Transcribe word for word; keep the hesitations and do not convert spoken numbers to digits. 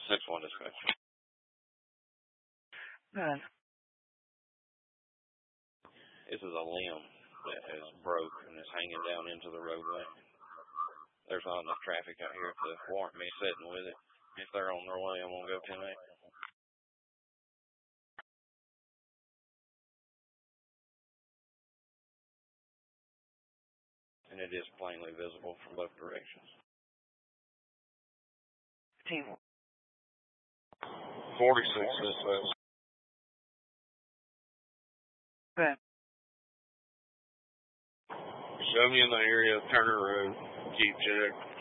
six one dispatch. Good. This is a limb that has broke and is hanging down into the roadway. There's not enough traffic out here to warrant me sitting with it. If they're on their way, I'm going to go ten eight. And it is plainly visible from both directions. Team. forty-six dispatch. Good. Show me in the area, Turner Road, keep check.